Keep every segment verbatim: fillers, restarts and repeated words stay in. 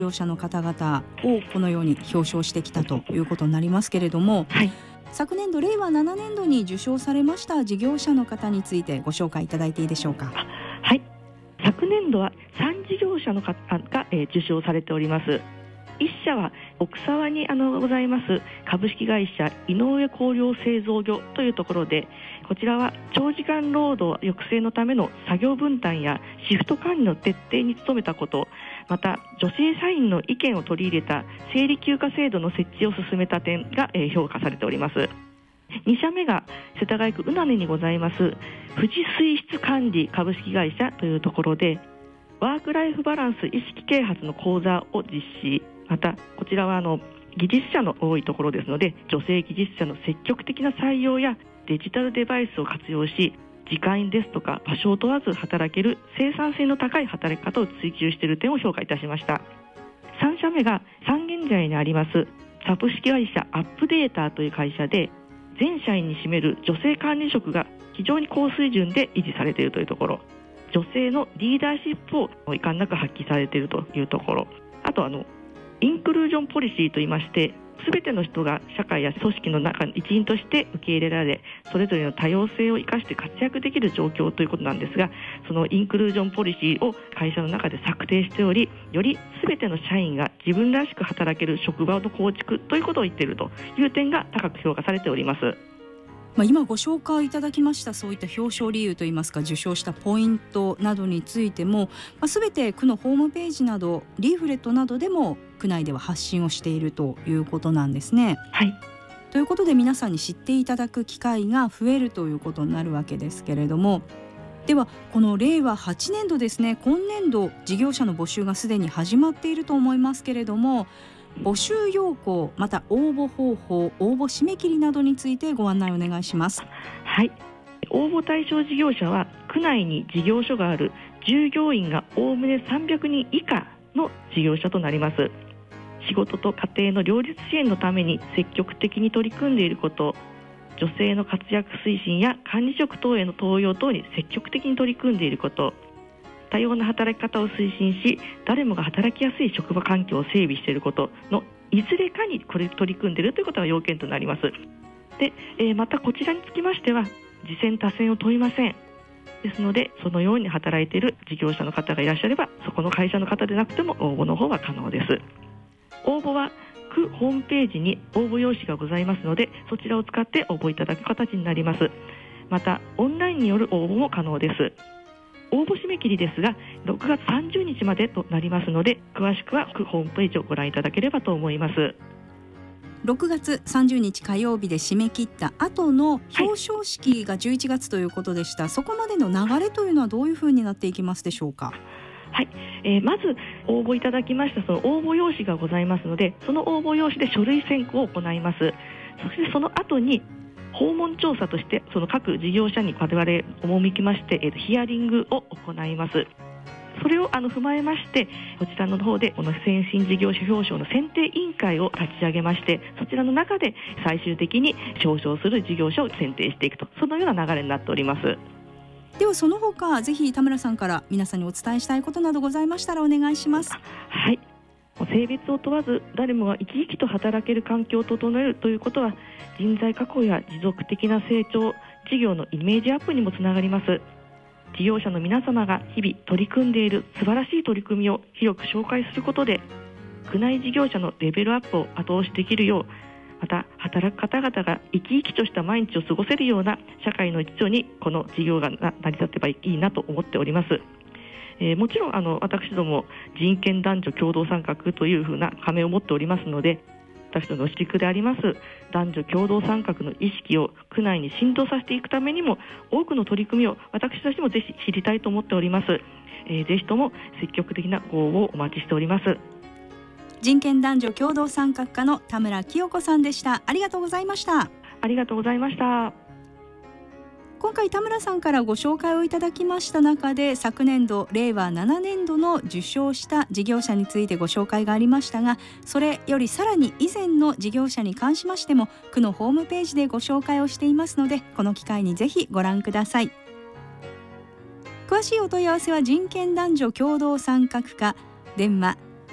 業者の方々をこのように表彰してきたということになりますけれども、はい、昨年度令和ななねんどに受賞されました事業者の方についてご紹介いただいていいでしょうか。 はい、昨年度はさん事業者の方が、えー、受賞されております。いっ社は奥沢にあのございます株式会社井上工業製造業というところで、こちらは長時間労働抑制のための作業分担やシフト管理の徹底に努めたこと、また女性社員の意見を取り入れた生理休暇制度の設置を進めた点が、えー、評価されております。に社目が世田谷区宇名にございます富士水質管理株式会社というところで、ワークライフバランス意識啓発の講座を実施、またこちらはあの技術者の多いところですので、女性技術者の積極的な採用やデジタルデバイスを活用し、時間ですとか場所を問わず働ける生産性の高い働き方を追求している点を評価いたしました。さん社目が三軒茶屋にあります株式会社アップデータという会社で、全社員に占める女性管理職が非常に高水準で維持されているというところ、女性のリーダーシップを遺憾なく発揮されているというところ、あとあのインクルージョンポリシーといいまして、全ての人が社会や組織の中の一員として受け入れられ、それぞれの多様性を生かして活躍できる状況ということなんですが、そのインクルージョンポリシーを会社の中で策定しており、より全ての社員が自分らしく働ける職場の構築ということを言っているという点が高く評価されております。 まあ、今ご紹介いただきましたそういった表彰理由といいますか受賞したポイントなどについても、まあ、全て区のホームページなどリーフレットなどでも区内では発信をしているということなんですね。 はい、 ということで皆さんに知っていただく機会が増えるということになるわけですけれども、ではこの令和はちねんどですね、今年度事業者の募集がすでに始まっていると思いますけれども、募集要項また応募方法、応募締め切りなどについてご案内お願いします。 はい、応募対象事業者は区内に事業所がある従業員がおおむねさんびゃくにん以下の事業者となります。仕事と家庭の両立支援のために積極的に取り組んでいること、女性の活躍推進や管理職等への登用等に積極的に取り組んでいること、多様な働き方を推進し誰もが働きやすい職場環境を整備していることのいずれかにこれ取り組んでいるということが要件となります。で、えー、またこちらにつきましては次戦他戦を問いません。ですのでそのように働いている事業者の方がいらっしゃれば、そこの会社の方でなくても応募の方は可能です。応募は区ホームページに応募用紙がございますので、そちらを使って応募いただく形になります。またオンラインによる応募も可能です。応募締め切りですがろくがつさんじゅうにちまでとなりますので、詳しくは区ホームページをご覧いただければと思います。 ろくがつさんじゅうにち火曜日で締め切った後の表彰式がじゅういちがつということでした、はい、そこまでの流れというのはどういうふうになっていきますでしょうか。 はい、えー、まず応募いただきましたその応募用紙がございますので、その応募用紙で書類選考を行います。そしてその後に訪問調査としてその各事業者に我々赴きまして、えー、ヒアリングを行います。それをあの踏まえまして、こちらの方でこの先進事業者表彰の選定委員会を立ち上げまして、そちらの中で最終的に表彰する事業者を選定していくと、そのような流れになっております。 ではその他ぜひ田村さんから皆さんにお伝えしたいことなどございましたらお願いします。 はい、性別を問わず誰もが生き生きと働ける環境を整えるということは、人材確保や持続的な成長、事業のイメージアップにもつながります。事業者の皆様が日々取り組んでいる素晴らしい取り組みを広く紹介することで、区内事業者のレベルアップを後押しできるよう、また働く方々が生き生きとした毎日を過ごせるような社会の一助にこの事業が成り立てばいいなと思っております。えー、もちろんあの私ども人権男女共同参画というふうな仮名を持っておりますので、私どもの主軸であります男女共同参画の意識を区内に浸透させていくためにも、多くの取り組みを私たちもぜひ知りたいと思っております。えー、ぜひとも積極的なご応募をお待ちしております。 人権男女共同参画課の田村清子さんでした。ありがとうございました。 ありがとうございました。 今回田村さんからご紹介をいただきました中で、昨年度令和ななねんどの受賞した事業者についてご紹介がありましたが、それよりさらに以前の事業者に関しましても区のホームページでご紹介をしていますので、この機会にぜひご覧ください。詳しいお問い合わせは人権男女共同参画課、電話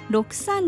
ろくさん